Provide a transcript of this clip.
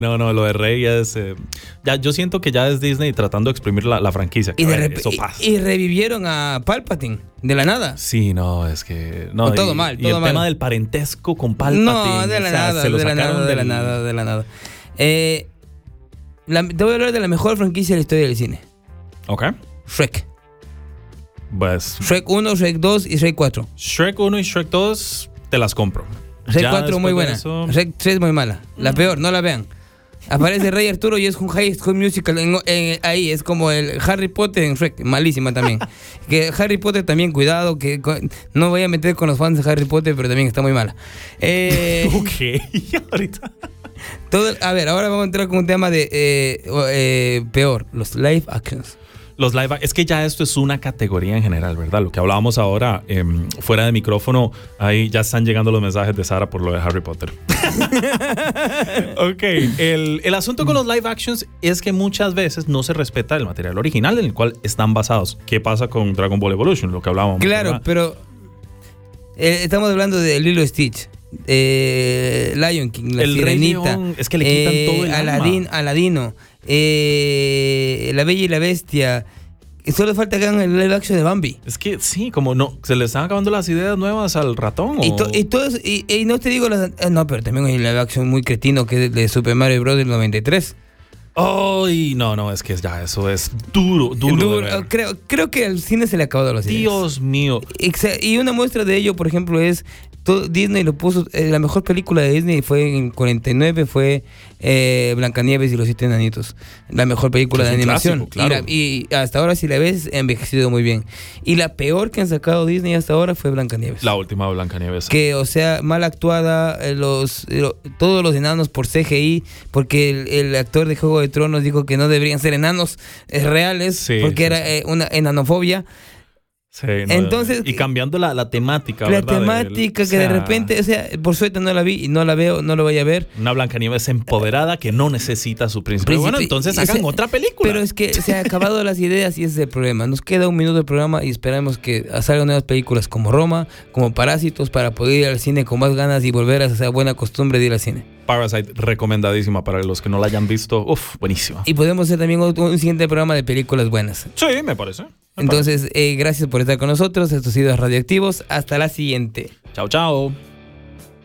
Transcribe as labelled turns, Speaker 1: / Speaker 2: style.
Speaker 1: No, lo de Rey es... ya, yo siento que ya es Disney tratando de exprimir la franquicia. Eso pasa.
Speaker 2: Y revivieron a Palpatine de la nada.
Speaker 1: Sí, no, es que... No,
Speaker 2: todo mal.
Speaker 1: Y el tema del parentesco con Palpatine.
Speaker 2: No, de la nada. Te voy a hablar de la mejor franquicia de la historia del cine.
Speaker 1: Ok.
Speaker 2: Shrek.
Speaker 1: Pues...
Speaker 2: Shrek 1, Shrek 2 y Shrek 4.
Speaker 1: Shrek 1 y Shrek 2 te las compro.
Speaker 2: Shrek 4 muy buena. Shrek 3 muy mala. La peor, no la vean. Aparece Rey Arturo y es un High School Musical ahí, es como el Harry Potter en Shrek, malísima también. Que Harry Potter también, cuidado, que no voy a meter con los fans de Harry Potter, pero también está muy mala.
Speaker 1: Ok, ahorita.
Speaker 2: A ver, ahora vamos a entrar con un tema de peor, los live actions.
Speaker 1: Los live, es que ya esto es una categoría en general, ¿verdad? Lo que hablábamos ahora, fuera de micrófono, ahí ya están llegando los mensajes de Sara por lo de Harry Potter. Ok, el asunto con los live actions es que muchas veces no se respeta el material original en el cual están basados. ¿Qué pasa con Dragon Ball Evolution? Lo que hablábamos.
Speaker 2: Claro, ¿verdad? Pero estamos hablando de Lilo Stitch, Lion King, La Sirenita,
Speaker 1: es que le quitan todo el
Speaker 2: Aladino, La Bella y la Bestia. Solo falta que hagan el live action de Bambi.
Speaker 1: Es que sí, como no, se le están acabando las ideas nuevas al ratón.
Speaker 2: Y no te digo no, pero también hay un live action muy cretino que es de Super Mario Bros. Del 93.
Speaker 1: Ay, no, es que ya eso es duro.
Speaker 2: Creo que al cine se le ha acabado las ideas.
Speaker 1: Dios mío.
Speaker 2: Y una muestra de ello, por ejemplo, es Disney lo puso, la mejor película de Disney fue en 49, fue Blancanieves y los 7 enanitos, la mejor película de animación,
Speaker 1: clásico, claro.
Speaker 2: y hasta ahora si la ves ha envejecido muy bien, y la peor que han sacado Disney hasta ahora fue Blancanieves,
Speaker 1: la última Blancanieves,
Speaker 2: que o sea, mal actuada, todos los enanos por CGI, porque el actor de Juego de Tronos dijo que no deberían ser enanos reales, porque era una enanofobia.
Speaker 1: Sí, no,
Speaker 2: entonces,
Speaker 1: y cambiando la temática,
Speaker 2: la
Speaker 1: ¿verdad?
Speaker 2: temática que de repente, o sea, por suerte no la vi y no la veo, no lo voy a ver.
Speaker 1: Una Blancanieves empoderada que no necesita su príncipe. Bueno, entonces hagan otra película.
Speaker 2: Pero es que se han acabado las ideas y ese es el problema. Nos queda un minuto de programa y esperamos que salgan nuevas películas como Roma, como Parásitos, para poder ir al cine con más ganas y volver a esa buena costumbre de ir al cine.
Speaker 1: Parasite, recomendadísima para los que no la hayan visto. Uf, buenísima.
Speaker 2: Y podemos hacer también un siguiente programa de películas buenas.
Speaker 1: Sí, me parece.
Speaker 2: Entonces, gracias por estar con nosotros. Esto ha sido Radioactivos. Hasta la siguiente.
Speaker 1: Chao.